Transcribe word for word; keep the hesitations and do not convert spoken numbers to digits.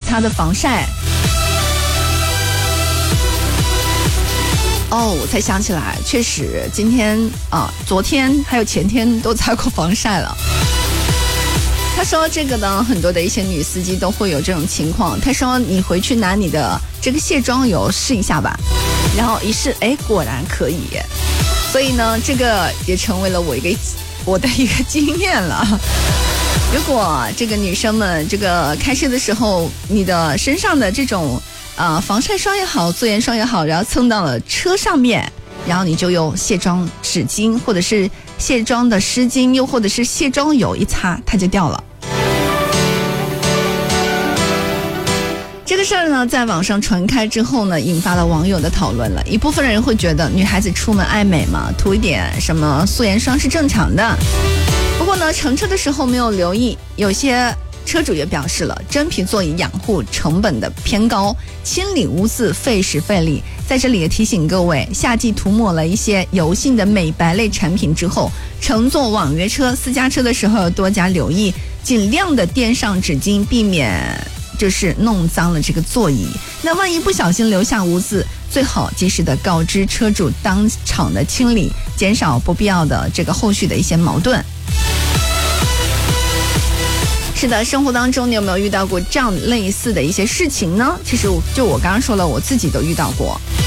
擦的防晒。哦，我才想起来，确实今天啊、昨天还有前天都擦过防晒了。他说这个呢，很多的一些女司机都会有这种情况。他说你回去拿你的这个卸妆油试一下吧，然后一试，哎，果然可以。所以呢，这个也成为了我一个我的一个经验了。如果这个女生们这个开车的时候，你的身上的这种呃防晒霜也好，素颜霜也好，然后蹭到了车上面，然后你就用卸妆纸巾或者是卸妆的湿巾，又或者是卸妆油一擦，它就掉了。这个事儿呢，在网上传开之后呢，引发了网友的讨论了。一部分人会觉得女孩子出门爱美嘛，涂一点什么素颜霜是正常的。不过呢，乘车的时候没有留意，有些车主也表示了，真皮座椅养护成本的偏高，清理污渍费时费力。在这里也提醒各位，夏季涂抹了一些油性的美白类产品之后，乘坐网约车、私家车的时候多加留意，尽量的垫上纸巾，避免就是弄脏了这个座椅。那万一不小心留下污渍，最好及时的告知车主，当场的清理，减少不必要的这个后续的一些矛盾。是的，生活当中你有没有遇到过这样类似的一些事情呢？其实就我刚刚说了，我自己都遇到过。